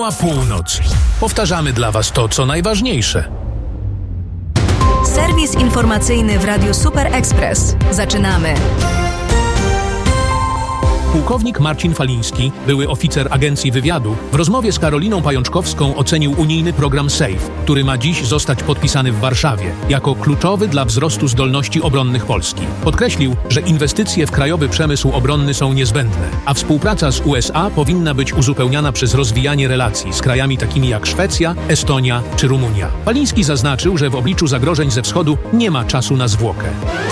Minęła północ. Powtarzamy dla Was to, co najważniejsze. Serwis informacyjny w Radiu Super Express. Zaczynamy. Pułkownik Marcin Faliński, były oficer Agencji Wywiadu, w rozmowie z Karoliną Pajączkowską ocenił unijny program SAFE, który ma dziś zostać podpisany w Warszawie, jako kluczowy dla wzrostu zdolności obronnych Polski. Podkreślił, że inwestycje w krajowy przemysł obronny są niezbędne, a współpraca z USA powinna być uzupełniana przez rozwijanie relacji z krajami takimi jak Szwecja, Estonia czy Rumunia. Faliński zaznaczył, że w obliczu zagrożeń ze wschodu nie ma czasu na zwłokę.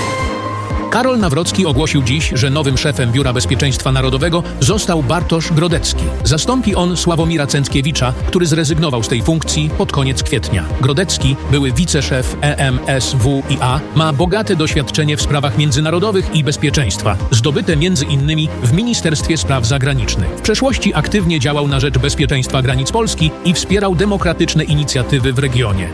Karol Nawrocki ogłosił dziś, że nowym szefem Biura Bezpieczeństwa Narodowego został Bartosz Grodecki. Zastąpi on Sławomira Cęckiewicza, który zrezygnował z tej funkcji pod koniec kwietnia. Grodecki, były wiceszef EMSWiA, ma bogate doświadczenie w sprawach międzynarodowych i bezpieczeństwa, zdobyte m.in. w Ministerstwie Spraw Zagranicznych. W przeszłości aktywnie działał na rzecz bezpieczeństwa granic Polski i wspierał demokratyczne inicjatywy w regionie.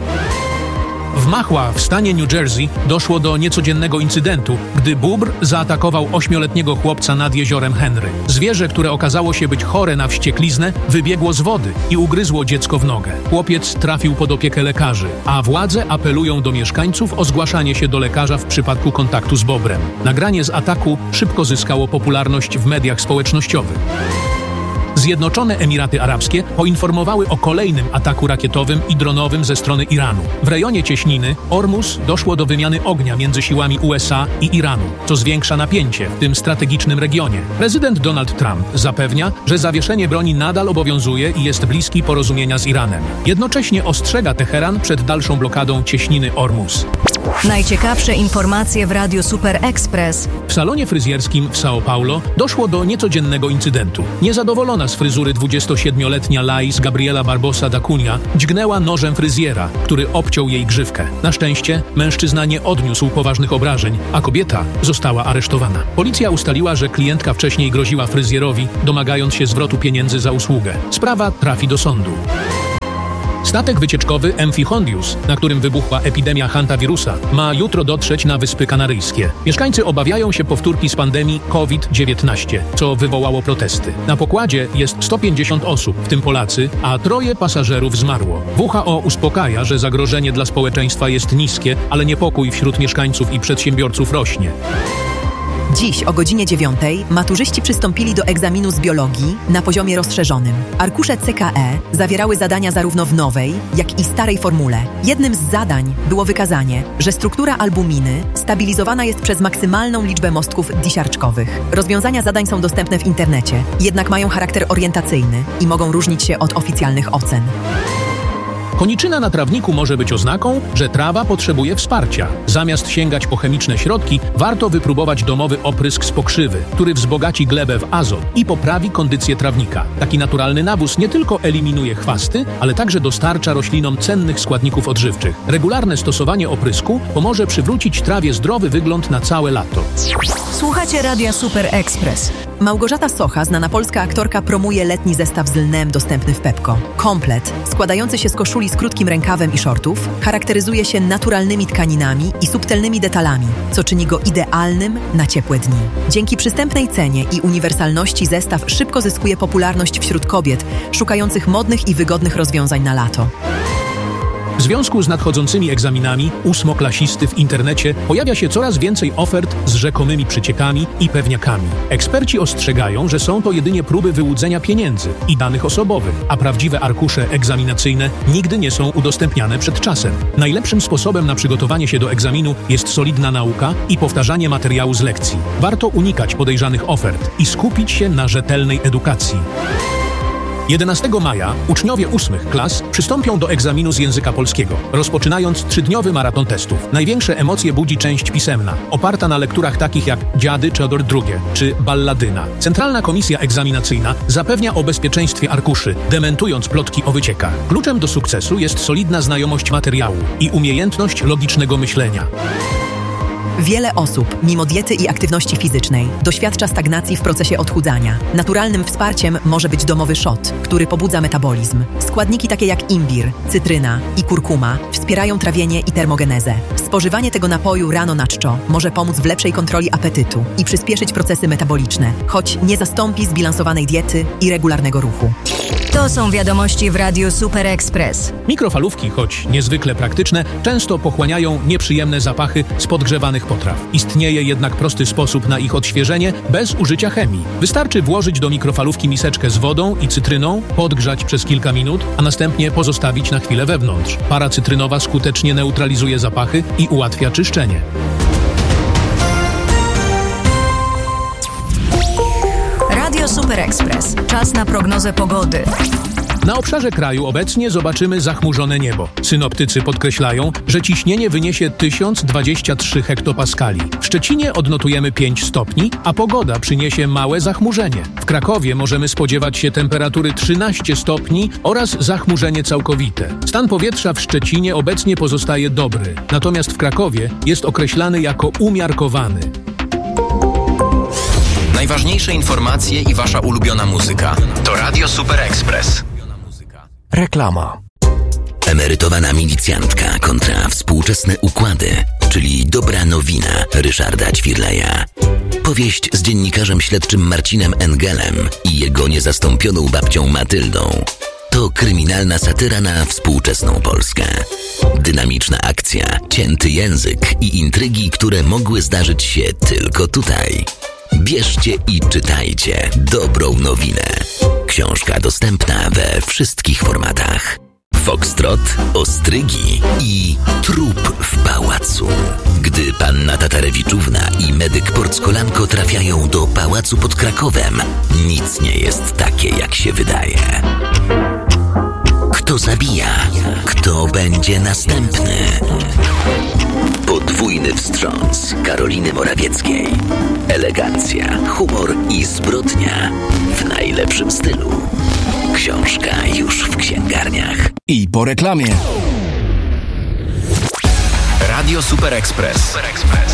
W Mahwah w stanie New Jersey doszło do niecodziennego incydentu, gdy bóbr zaatakował 8-letniego chłopca nad jeziorem Henry. Zwierzę, które okazało się być chore na wściekliznę, wybiegło z wody i ugryzło dziecko w nogę. Chłopiec trafił pod opiekę lekarzy, a władze apelują do mieszkańców o zgłaszanie się do lekarza w przypadku kontaktu z bobrem. Nagranie z ataku szybko zyskało popularność w mediach społecznościowych. Zjednoczone Emiraty Arabskie poinformowały o kolejnym ataku rakietowym i dronowym ze strony Iranu. W rejonie cieśniny Ormus doszło do wymiany ognia między siłami USA i Iranu, co zwiększa napięcie w tym strategicznym regionie. Prezydent Donald Trump zapewnia, że zawieszenie broni nadal obowiązuje i jest bliski porozumienia z Iranem. Jednocześnie ostrzega Teheran przed dalszą blokadą cieśniny Ormus. Najciekawsze informacje w Radiu Super Express. W salonie fryzjerskim w São Paulo doszło do niecodziennego incydentu. Niezadowolona z fryzury 27-letnia Laís Gabriela Barbosa da Cunha dźgnęła nożem fryzjera, który obciął jej grzywkę. Na szczęście mężczyzna nie odniósł poważnych obrażeń, a kobieta została aresztowana. Policja ustaliła, że klientka wcześniej groziła fryzjerowi, domagając się zwrotu pieniędzy za usługę. Sprawa trafi do sądu. Statek wycieczkowy MV Hondius, na którym wybuchła epidemia hantawirusa, ma jutro dotrzeć na Wyspy Kanaryjskie. Mieszkańcy obawiają się powtórki z pandemii COVID-19, co wywołało protesty. Na pokładzie jest 150 osób, w tym Polacy, a 3 pasażerów zmarło. WHO uspokaja, że zagrożenie dla społeczeństwa jest niskie, ale niepokój wśród mieszkańców i przedsiębiorców rośnie. Dziś o godzinie 9 maturzyści przystąpili do egzaminu z biologii na poziomie rozszerzonym. Arkusze CKE zawierały zadania zarówno w nowej, jak i starej formule. Jednym z zadań było wykazanie, że struktura albuminy stabilizowana jest przez maksymalną liczbę mostków disiarczkowych. Rozwiązania zadań są dostępne w internecie, jednak mają charakter orientacyjny i mogą różnić się od oficjalnych ocen. Koniczyna na trawniku może być oznaką, że trawa potrzebuje wsparcia. Zamiast sięgać po chemiczne środki, warto wypróbować domowy oprysk z pokrzywy, który wzbogaci glebę w azot i poprawi kondycję trawnika. Taki naturalny nawóz nie tylko eliminuje chwasty, ale także dostarcza roślinom cennych składników odżywczych. Regularne stosowanie oprysku pomoże przywrócić trawie zdrowy wygląd na całe lato. Słuchacie Radia Super Express. Małgorzata Socha, znana polska aktorka, promuje letni zestaw z lnem dostępny w Pepco. Komplet, składający się z koszuli z krótkim rękawem i shortów, charakteryzuje się naturalnymi tkaninami i subtelnymi detalami, co czyni go idealnym na ciepłe dni. Dzięki przystępnej cenie i uniwersalności zestaw szybko zyskuje popularność wśród kobiet szukających modnych i wygodnych rozwiązań na lato. W związku z nadchodzącymi egzaminami ósmoklasisty w internecie pojawia się coraz więcej ofert z rzekomymi przyciekami i pewniakami. Eksperci ostrzegają, że są to jedynie próby wyłudzenia pieniędzy i danych osobowych, a prawdziwe arkusze egzaminacyjne nigdy nie są udostępniane przed czasem. Najlepszym sposobem na przygotowanie się do egzaminu jest solidna nauka i powtarzanie materiału z lekcji. Warto unikać podejrzanych ofert i skupić się na rzetelnej edukacji. 11 maja uczniowie 8 klas przystąpią do egzaminu z języka polskiego, rozpoczynając 3-dniowy maraton testów. Największe emocje budzi część pisemna, oparta na lekturach takich jak Dziady Czador II czy Balladyna. Centralna Komisja Egzaminacyjna zapewnia o bezpieczeństwie arkuszy, dementując plotki o wyciekach. Kluczem do sukcesu jest solidna znajomość materiału i umiejętność logicznego myślenia. Wiele osób, mimo diety i aktywności fizycznej, doświadcza stagnacji w procesie odchudzania. Naturalnym wsparciem może być domowy szot, który pobudza metabolizm. Składniki takie jak imbir, cytryna i kurkuma wspierają trawienie i termogenezę. Spożywanie tego napoju rano na czczo może pomóc w lepszej kontroli apetytu i przyspieszyć procesy metaboliczne, choć nie zastąpi zbilansowanej diety i regularnego ruchu. To są wiadomości w Radiu Super Express. Mikrofalówki, choć niezwykle praktyczne, często pochłaniają nieprzyjemne zapachy z podgrzewanych potraw. Istnieje jednak prosty sposób na ich odświeżenie bez użycia chemii. Wystarczy włożyć do mikrofalówki miseczkę z wodą i cytryną, podgrzać przez kilka minut, a następnie pozostawić na chwilę wewnątrz. Para cytrynowa skutecznie neutralizuje zapachy i ułatwia czyszczenie. Radio Super Express. Czas na prognozę pogody. Na obszarze kraju obecnie zobaczymy zachmurzone niebo. Synoptycy podkreślają, że ciśnienie wyniesie 1023 hektopaskali. W Szczecinie odnotujemy 5 stopni, a pogoda przyniesie małe zachmurzenie. W Krakowie możemy spodziewać się temperatury 13 stopni oraz zachmurzenie całkowite. Stan powietrza w Szczecinie obecnie pozostaje dobry, natomiast w Krakowie jest określany jako umiarkowany. Najważniejsze informacje i wasza ulubiona muzyka. To Radio Super Express. Reklama. Emerytowana milicjantka kontra współczesne układy, czyli dobra nowina Ryszarda Ćwirleja. Powieść z dziennikarzem śledczym Marcinem Engelem i jego niezastąpioną babcią Matyldą. To kryminalna satyra na współczesną Polskę. Dynamiczna akcja, cięty język i intrygi, które mogły zdarzyć się tylko tutaj. Bierzcie i czytajcie dobrą nowinę. Książka dostępna we wszystkich formatach. Foxtrot, ostrygi i trup w pałacu. Gdy panna Tatarewiczówna i medyk Porckolanko trafiają do pałacu pod Krakowem, nic nie jest takie, jak się wydaje. Kto zabija? Kto będzie następny? Podwójny wstrząs Karoliny Morawieckiej. Elegancja, humor i zbrodnia w najlepszym stylu. Książka już w księgarniach. I po reklamie. Radio Super Express.